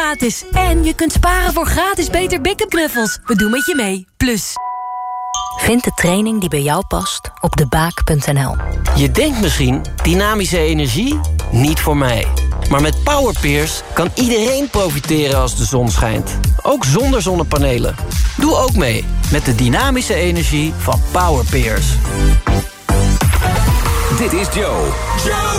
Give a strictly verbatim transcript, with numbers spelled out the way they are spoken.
gratis. En je kunt sparen voor gratis Beter Big-up knuffels. We doen met je mee. Plus. Vind de training die bij jou past op de baak punt n l. Je denkt misschien, dynamische energie? Niet voor mij. Maar met Powerpeers kan iedereen profiteren als de zon schijnt. Ook zonder zonnepanelen. Doe ook mee met de dynamische energie van Powerpeers. Dit is Joe. Joe!